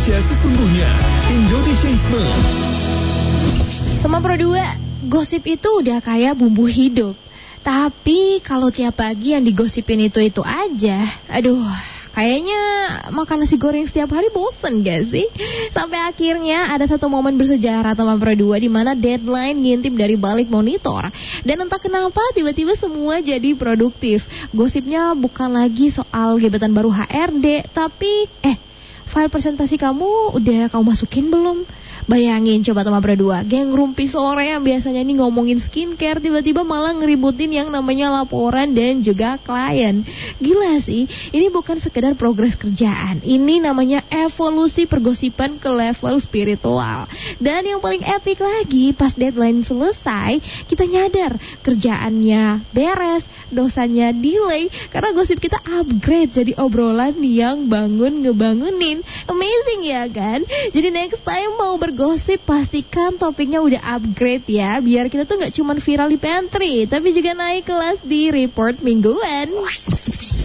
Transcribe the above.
Indonesia sesungguhnya. Indonesianisme. Teman Pro 2, gosip itu udah kayak bumbu hidup. Tapi kalau tiap pagi yang digosipin itu aja, aduh, kayaknya makan nasi goreng setiap hari bosen gak sih? Sampai akhirnya ada satu momen bersejarah teman Pro 2 di mana Deadline ngintip dari balik monitor. Dan entah kenapa tiba-tiba semua jadi produktif. Gosipnya bukan lagi soal gebetan baru HRD, tapi file presentasi kamu udah kamu masukin belum? Bayangin coba teman Pro 2, geng rumpi sore yang biasanya nih ngomongin skincare tiba-tiba malah ngeributin yang namanya laporan dan juga klien. Gila sih, ini bukan sekedar progres kerjaan, ini namanya evolusi pergosipan ke level spiritual. Dan yang paling epic lagi, pas deadline selesai, kita nyadar kerjaannya beres, dosanya delay, karena gosip kita upgrade jadi obrolan yang ngebangunin. Amazing ya kan? Jadi next time mau bergosip pastikan topiknya udah upgrade ya, biar kita tuh gak cuma viral di pantry, tapi juga naik kelas di report mingguan.